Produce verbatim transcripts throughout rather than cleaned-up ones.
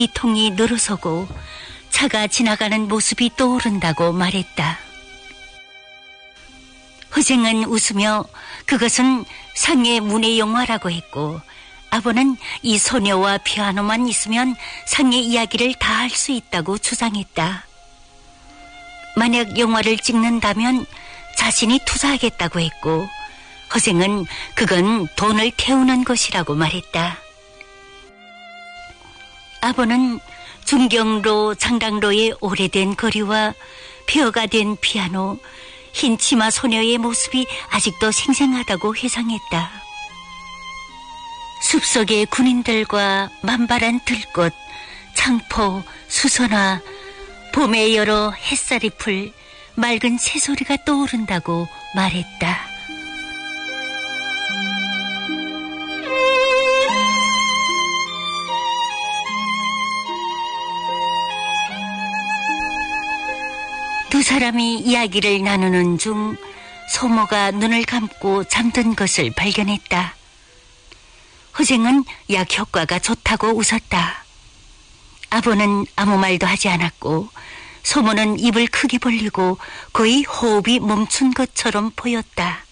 통이 늘어서고 차가 지나가는 모습이 떠오른다고 말했다. 허생은 웃으며 그것은 상의 문의 영화라고 했고, 아버는 이 소녀와 피아노만 있으면 상의 이야기를 다 할 수 있다고 주장했다. 만약 영화를 찍는다면 자신이 투자하겠다고 했고, 허생은 그건 돈을 태우는 것이라고 말했다. 아버는 중경로 장당로의 오래된 거리와 폐허가 된 피아노, 흰 치마 소녀의 모습이 아직도 생생하다고 회상했다. 숲속의 군인들과 만발한 들꽃, 창포, 수선화, 봄의 여러 햇살이 풀 맑은 새소리가 떠오른다고 말했다. 두 사람이 이야기를 나누는 중 소모가 눈을 감고 잠든 것을 발견했다. 허생은 약 효과가 좋다고 웃었다. 아버는 아무 말도 하지 않았고, 소모는 입을 크게 벌리고 거의 호흡이 멈춘 것처럼 보였다.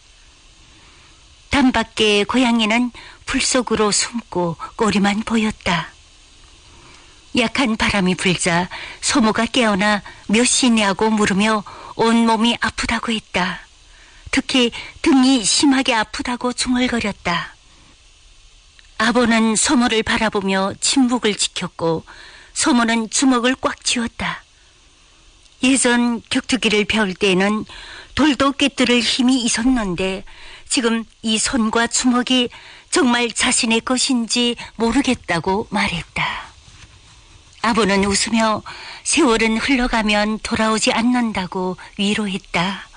담밖의 고양이는 풀 속으로 숨고 꼬리만 보였다. 약한 바람이 불자 소모가 깨어나 몇이냐고 물으며 온몸이 아프다고 했다. 특히 등이 심하게 아프다고 중얼거렸다. 아버는 소모를 바라보며 침묵을 지켰고, 소모는 주먹을 꽉 쥐었다. 예전 격투기를 배울 때에는 돌도 깨뜨릴 힘이 있었는데 지금 이 손과 주먹이 정말 자신의 것인지 모르겠다고 말했다. 아버는 웃으며 세월은 흘러가면 돌아오지 않는다고 위로했다.